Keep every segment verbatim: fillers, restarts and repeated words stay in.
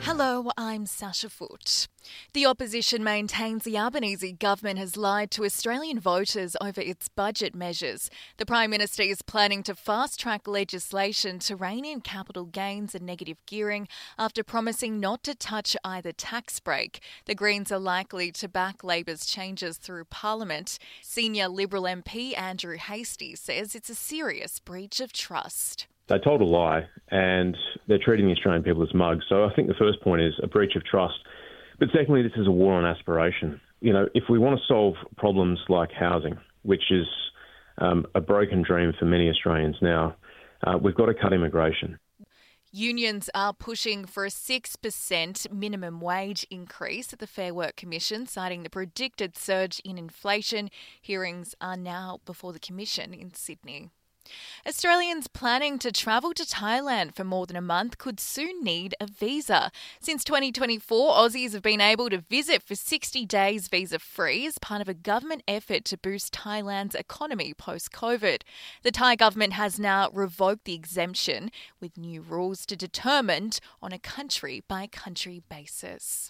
Hello, I'm Sasha Foote. The opposition maintains the Albanese government has lied to Australian voters over its budget measures. The Prime Minister is planning to fast-track legislation to rein in capital gains and negative gearing after promising not to touch either tax break. The Greens are likely to back Labor's changes through Parliament. Senior Liberal M P Andrew Hastie says it's a serious breach of trust. They told a lie and they're treating the Australian people as mugs. So I think the first point is a breach of trust. But secondly, this is a war on aspiration. You know, if we want to solve problems like housing, which is um, a broken dream for many Australians now, uh, we've got to cut immigration. Unions are pushing for a six percent minimum wage increase at the Fair Work Commission, citing the predicted surge in inflation. Hearings are now before the Commission in Sydney. Australians planning to travel to Thailand for more than a month could soon need a visa. Since twenty twenty-four, Aussies have been able to visit for sixty days visa-free as part of a government effort to boost Thailand's economy post-COVID. The Thai government has now revoked the exemption, with new rules to be determined on a country-by-country basis.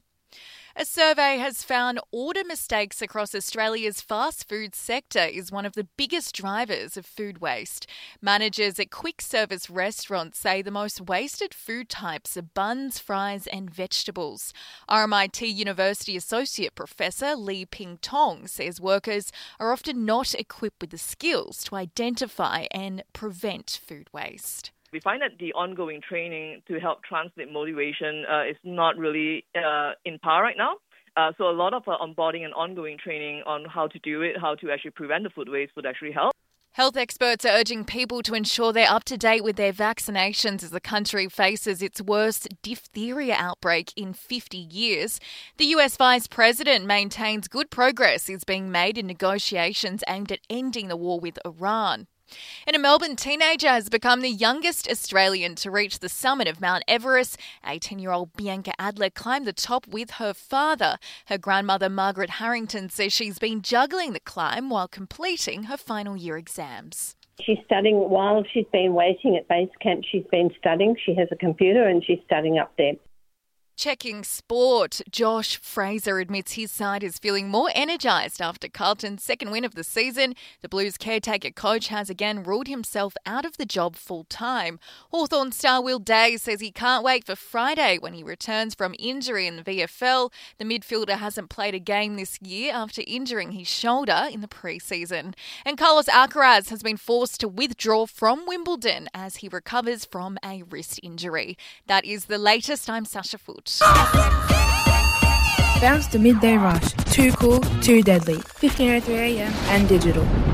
A survey has found order mistakes across Australia's fast food sector is one of the biggest drivers of food waste. Managers at quick service restaurants say the most wasted food types are buns, fries and vegetables. R M I T University Associate Professor Lee Ping Tong says workers are often not equipped with the skills to identify and prevent food waste. We find that the ongoing training to help translate motivation uh, is not really uh, in par right now. Uh, so a lot of uh, onboarding and ongoing training on how to do it, how to actually prevent the food waste would actually help. Health experts are urging people to ensure they're up to date with their vaccinations as the country faces its worst diphtheria outbreak in fifty years. The U S Vice President maintains good progress is being made in negotiations aimed at ending the war with Iran. And a Melbourne teenager has become the youngest Australian to reach the summit of Mount Everest. eighteen-year-old Bianca Adler climbed the top with her father. Her grandmother, Margaret Harrington, says she's been juggling the climb while completing her final year exams. She's studying while she's been waiting at base camp. She's been studying. She has a computer and she's studying up there. Checking sport, Josh Fraser admits his side is feeling more energised after Carlton's second win of the season. The Blues caretaker coach has again ruled himself out of the job full-time. Hawthorn star Will Day says he can't wait for Friday when he returns from injury in the V F L. The midfielder hasn't played a game this year after injuring his shoulder in the pre-season. And Carlos Alcaraz has been forced to withdraw from Wimbledon as he recovers from a wrist injury. That is the latest. I'm Sasha Foote. Bounce the midday rush. Too cool, too deadly. fifteen oh three a m and digital.